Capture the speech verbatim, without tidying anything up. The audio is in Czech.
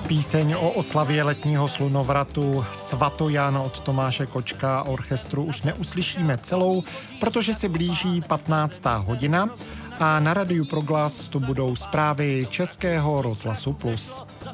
Píseň o oslavě letního slunovratu Svatojan od Tomáše Kočka a orchestru už neuslyšíme celou, protože se blíží patnáctá hodina a na Radiu Proglas to budou zprávy Českého rozhlasu Plus.